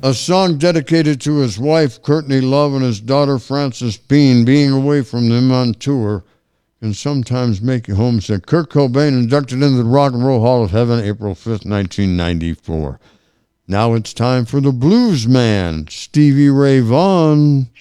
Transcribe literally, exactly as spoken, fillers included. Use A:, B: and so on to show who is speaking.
A: A song dedicated to his wife, Courtney Love, and his daughter, Frances Bean. Being away from them on tour can sometimes make you homesick. Kurt Cobain inducted into the Rock and Roll Hall of Heaven April fifth, nineteen ninety-four. Now it's time for the Blues Man, Stevie Ray Vaughan.